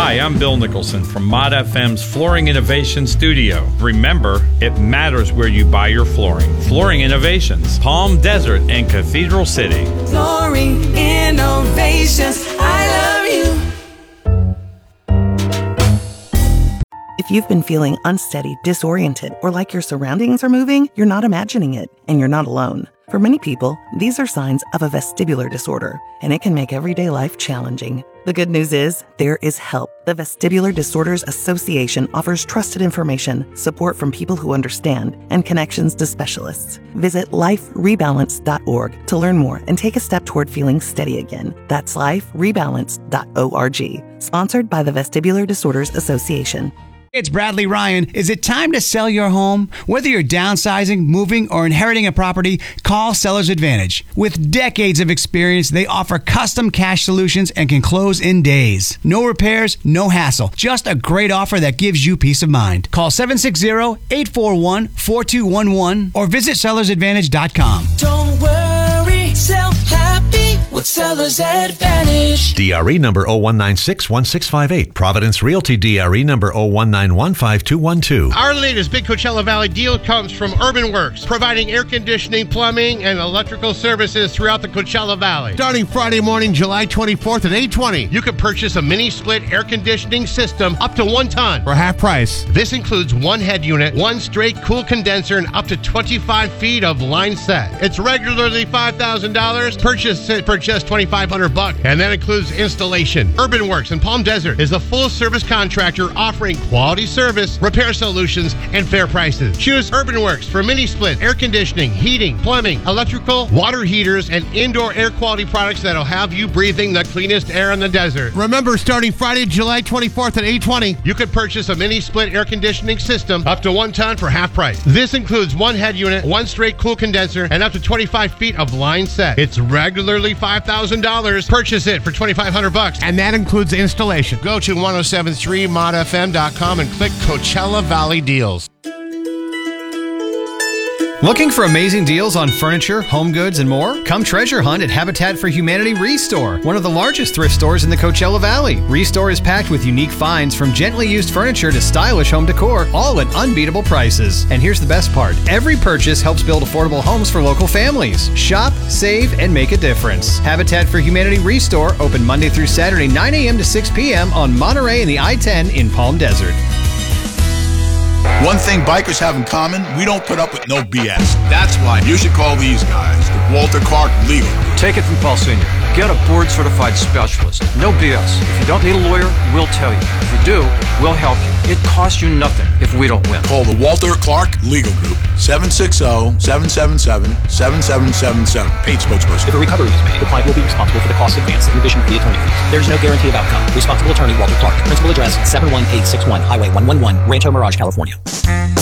Hi, I'm Bill Nicholson from Mod FM's Flooring Innovation Studio. Remember, it matters where you buy your flooring. Flooring Innovations, Palm Desert and Cathedral City. Flooring Innovations, I love you. If you've been feeling unsteady, disoriented, or like your surroundings are moving, you're not imagining it, and you're not alone. For many people, these are signs of a vestibular disorder, and it can make everyday life challenging. The good news is, there is help. The Vestibular Disorders Association offers trusted information, support from people who understand, and connections to specialists. Visit liferebalance.org to learn more and take a step toward feeling steady again. That's liferebalance.org. Sponsored by the Vestibular Disorders Association. It's Bradley Ryan. Is it time to sell your home? Whether you're downsizing, moving, or inheriting a property, call Seller's Advantage. With decades of experience, they offer custom cash solutions and can close in days. No repairs, no hassle. Just a great offer that gives you peace of mind. Call 760-841-4211 or visit sellersadvantage.com. Don't worry, sell happy with Seller's Advantage. DRE number 01961658. Providence Realty DRE number 01915212. Our latest Big Coachella Valley deal comes from Urban Works, providing air conditioning, plumbing, and electrical services throughout the Coachella Valley. Starting Friday morning, July 24th at 8:20, you can purchase a mini-split air conditioning system up to 1 ton for half price. This includes 1 head unit, 1 straight cool condenser, and up to 25 feet of line set. It's regularly $5,000. Purchase it for just $2,500, and that includes installation. Urban Works in Palm Desert is a full-service contractor offering quality service, repair solutions, and fair prices. Choose Urban Works for mini-split, air conditioning, heating, plumbing, electrical, water heaters, and indoor air quality products that'll have you breathing the cleanest air in the desert. Remember, starting Friday, July 24th at 8:20, you can purchase a mini-split air conditioning system up to 1 ton for half price. This includes 1 head unit, 1 straight cool condenser, and up to 25 feet of line set. It's regularly $5,000. Purchase it for $2,500, and that includes installation. Go to 1073modfm.com and click Coachella Valley Deals. Looking for amazing deals on furniture, home goods, and more? Come treasure hunt at Habitat for Humanity Restore, one of the largest thrift stores in the Coachella Valley. Restore is packed with unique finds from gently used furniture to stylish home decor, all at unbeatable prices. And here's the best part. Every purchase helps build affordable homes for local families. Shop, save, and make a difference. Habitat for Humanity Restore, open Monday through Saturday, 9 a.m. to 6 p.m. on Monterey and the I-10 in Palm Desert. One thing bikers have in common, we don't put up with no BS. That's why you should call these guys, the Walter Clark Legal Group. Take it from Paul Sr. Get a board-certified specialist. No BS. If you don't need a lawyer, we'll tell you. If you do, we'll help you. It costs you nothing if we don't win. Call the Walter Clark Legal Group, 760-777-7777. Paid spokesperson. If a recovery is made, the client will be responsible for the cost advance in addition to the attorney fees. There is no guarantee of outcome. Responsible attorney, Walter Clark. Principal address, 71861 Highway 111, Rancho Mirage, California.